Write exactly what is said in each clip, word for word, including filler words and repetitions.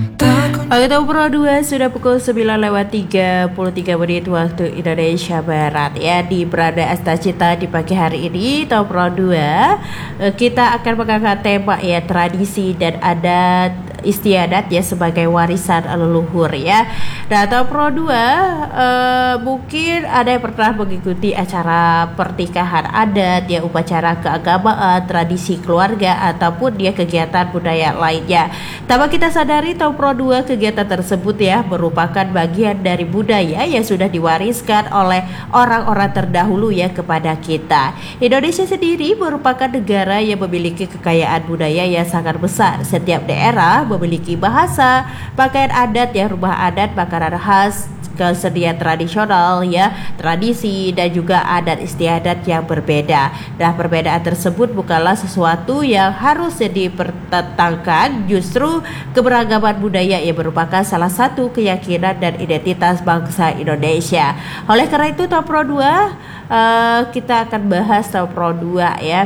Oke, Top Pro dua sudah pukul sembilan lewat tiga puluh tiga menit waktu Indonesia Barat ya. Di Beranda Astacita di pagi hari ini Top Pro dua kita akan mengangkat tema ya, tradisi dan adat istiadat ya sebagai warisan leluhur ya. Nah, Top Pro dua uh, mungkin ada yang pernah mengikuti acara pernikahan adat ya, upacara keagamaan, tradisi keluarga ataupun dia kegiatan budaya lainnya. Tanpa kita sadari Top Pro dua kegiatan tersebut ya merupakan bagian dari budaya yang sudah diwariskan oleh orang-orang terdahulu ya kepada kita. Indonesia sendiri merupakan negara yang memiliki kekayaan budaya yang sangat besar. Setiap daerah memiliki bahasa, pakaian adat ya, rumah adat, makanan khas, kesenian tradisional ya, tradisi dan juga adat istiadat yang berbeda. Nah, perbedaan tersebut bukanlah sesuatu yang harus dipertentangkan, justru keberagaman budaya yang merupakan salah satu keyakinan dan identitas bangsa Indonesia. Oleh karena itu Top Pro dua uh, kita akan bahas Top Pro dua ya,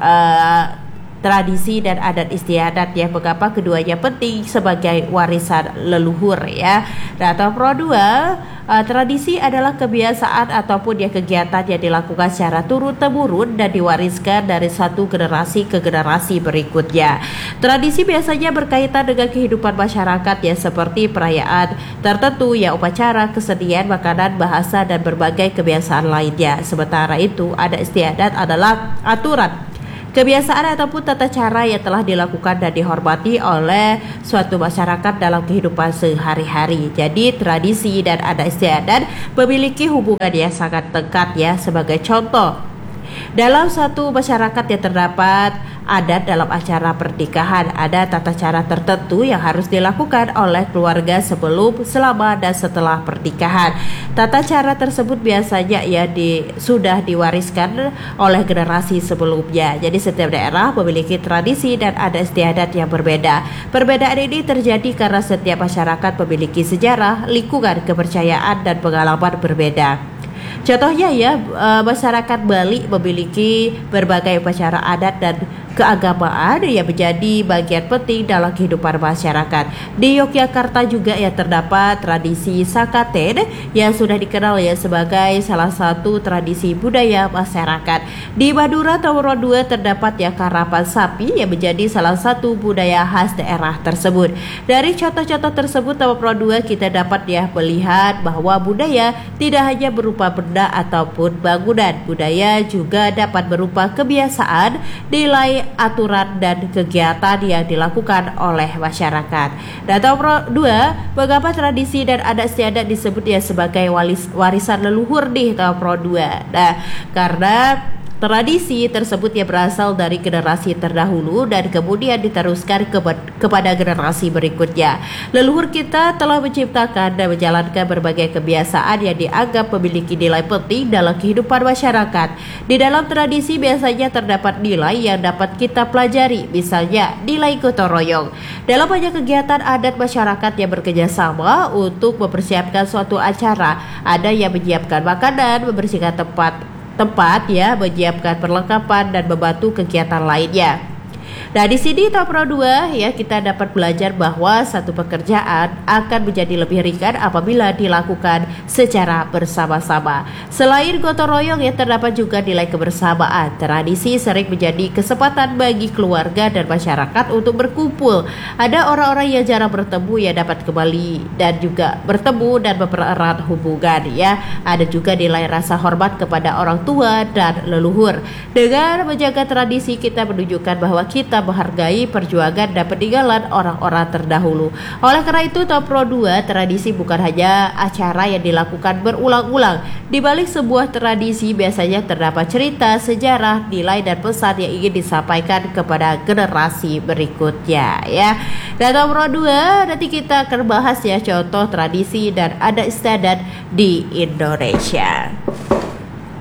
uh, tradisi dan adat istiadat ya, mengapa keduanya penting sebagai warisan leluhur ya. Nah, Top Pro dua uh, tradisi adalah kebiasaan ataupun ya kegiatan yang dilakukan secara turun-temurun dan diwariskan dari satu generasi ke generasi berikutnya. Tradisi biasanya berkaitan dengan kehidupan masyarakat ya, seperti perayaan tertentu ya, upacara, kesenian, makanan, bahasa dan berbagai kebiasaan lainnya. Sementara itu adat istiadat adalah aturan, kebiasaan ataupun tata cara yang telah dilakukan dan dihormati oleh suatu masyarakat dalam kehidupan sehari-hari. Jadi tradisi dan adat istiadat memiliki hubungan yang sangat dekat ya. Sebagai contoh, dalam suatu masyarakat yang terdapat adat dalam acara pernikahan, ada tata cara tertentu yang harus dilakukan oleh keluarga sebelum, selama dan setelah pernikahan. Tata cara tersebut biasanya ya di, sudah diwariskan oleh generasi sebelumnya. Jadi setiap daerah memiliki tradisi dan adat istiadat yang berbeda. Perbedaan ini terjadi karena setiap masyarakat memiliki sejarah, lingkungan, kepercayaan dan pengalaman berbeda. Contohnya ya, masyarakat Bali memiliki berbagai upacara adat dan keagamaan yang menjadi bagian penting dalam kehidupan masyarakat. Di Yogyakarta juga ya terdapat tradisi sakaten yang sudah dikenal ya sebagai salah satu tradisi budaya masyarakat. Di Madura Top Pro dua terdapat ya karapan sapi yang menjadi salah satu budaya khas daerah tersebut. Dari contoh-contoh tersebut Top Pro dua kita dapat ya melihat bahwa budaya tidak hanya berupa benda ataupun bangunan. Budaya juga dapat berupa kebiasaan, nilai, aturan dan kegiatan yang dilakukan oleh masyarakat. Dan Top Pro dua, mengapa tradisi dan adat istiadat disebut ya sebagai waris, warisan leluhur di Top Pro dua? Nah, karena tradisi tersebut yang berasal dari generasi terdahulu dan kemudian diteruskan ke, kepada generasi berikutnya. Leluhur kita telah menciptakan dan menjalankan berbagai kebiasaan yang dianggap memiliki nilai penting dalam kehidupan masyarakat. Di dalam tradisi biasanya terdapat nilai yang dapat kita pelajari, misalnya nilai gotong royong. Dalam banyak kegiatan adat masyarakat yang bekerjasama untuk mempersiapkan suatu acara, ada yang menyiapkan makanan, membersihkan tempat tempat ya, menyiapkan perlengkapan dan membantu kegiatan lainnya. Nah, di sini Top Pro dua ya kita dapat belajar bahwa satu pekerjaan akan menjadi lebih ringan apabila dilakukan secara bersama-sama. Selain gotong royong ya terdapat juga nilai kebersamaan. Tradisi sering menjadi kesempatan bagi keluarga dan masyarakat untuk berkumpul. Ada orang-orang yang jarang bertemu yang dapat kembali dan juga bertemu dan mempererat hubungan ya. Ada juga nilai rasa hormat kepada orang tua dan leluhur. Dengan menjaga tradisi kita menunjukkan bahwa kita menghargai perjuangan dan peninggalan orang-orang terdahulu. Oleh karena itu Top Pro dua tradisi bukan hanya acara yang dilakukan berulang-ulang. Di balik sebuah tradisi biasanya terdapat cerita, sejarah, nilai dan pesan yang ingin disampaikan kepada generasi berikutnya ya. Dan Top Pro dua nanti kita akan bahas ya contoh tradisi dan adat istiadat di Indonesia.